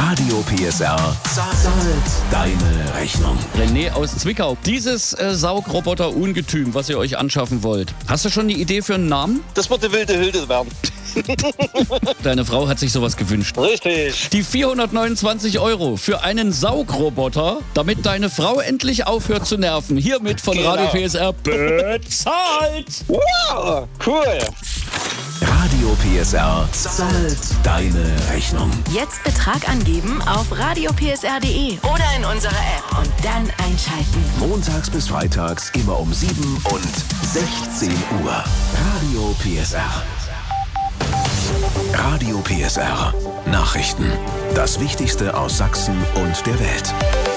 Radio PSR zahlt deine Rechnung. René aus Zwickau. Dieses Saugroboter-Ungetüm, was ihr euch anschaffen wollt, hast du schon eine Idee für einen Namen? Das wird die wilde Hilde werden. Deine Frau hat sich sowas gewünscht. Richtig. Die 429 € für einen Saugroboter, damit deine Frau endlich aufhört zu nerven. Hiermit von Genau. Radio PSR bezahlt. Wow, cool. Radio PSR zahlt deine Rechnung. Jetzt Betrag angeben auf radiopsr.de oder in unserer App und dann einschalten. Montags bis freitags immer um 7 und 16 Uhr. Radio PSR. Radio PSR. Nachrichten. Das Wichtigste aus Sachsen und der Welt.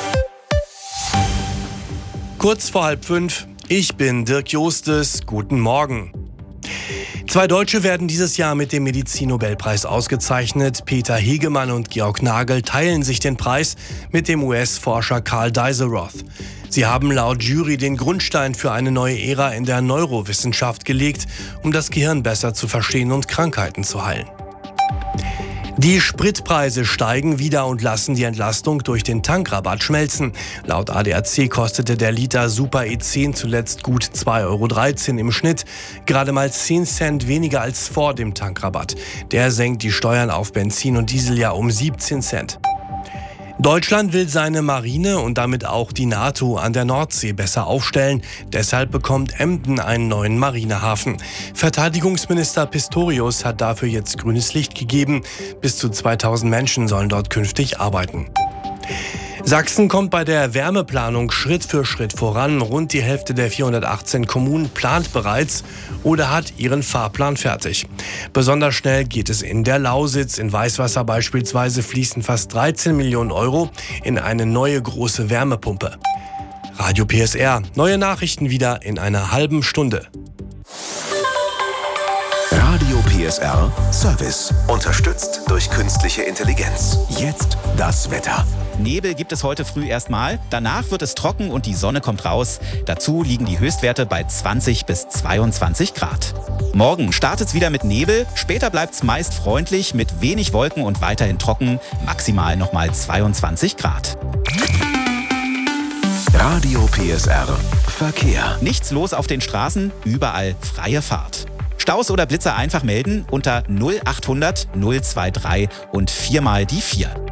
Kurz vor 4:30. Ich bin Dirk Jostes. Guten Morgen. 2 Deutsche werden dieses Jahr mit dem Medizin-Nobelpreis ausgezeichnet. Peter Hegemann und Georg Nagel teilen sich den Preis mit dem US-Forscher Carl Dieselroth. Sie haben laut Jury den Grundstein für eine neue Ära in der Neurowissenschaft gelegt, um das Gehirn besser zu verstehen und Krankheiten zu heilen. Die Spritpreise steigen wieder und lassen die Entlastung durch den Tankrabatt schmelzen. Laut ADAC kostete der Liter Super E10 zuletzt gut 2,13 € im Schnitt, gerade mal 10 Cent weniger als vor dem Tankrabatt. Der senkt die Steuern auf Benzin und Diesel ja um 17 Cent. Deutschland will seine Marine und damit auch die NATO an der Nordsee besser aufstellen. Deshalb bekommt Emden einen neuen Marinehafen. Verteidigungsminister Pistorius hat dafür jetzt grünes Licht gegeben. Bis zu 2000 Menschen sollen dort künftig arbeiten. Sachsen kommt bei der Wärmeplanung Schritt für Schritt voran. Rund die Hälfte der 418 Kommunen plant bereits oder hat ihren Fahrplan fertig. Besonders schnell geht es in der Lausitz. In Weißwasser beispielsweise fließen fast 13 Millionen € in eine neue große Wärmepumpe. Radio PSR. Neue Nachrichten wieder in einer halben Stunde. Radio PSR Service. Unterstützt durch künstliche Intelligenz. Jetzt das Wetter. Nebel gibt es heute früh erstmal, danach wird es trocken und die Sonne kommt raus. Dazu liegen die Höchstwerte bei 20 bis 22 Grad. Morgen startet es wieder mit Nebel, später bleibt es meist freundlich mit wenig Wolken und weiterhin trocken, maximal nochmal 22 Grad. Radio PSR Verkehr. Nichts los auf den Straßen, überall freie Fahrt. Staus oder Blitzer einfach melden unter 0800 023 und 4 mal die 4.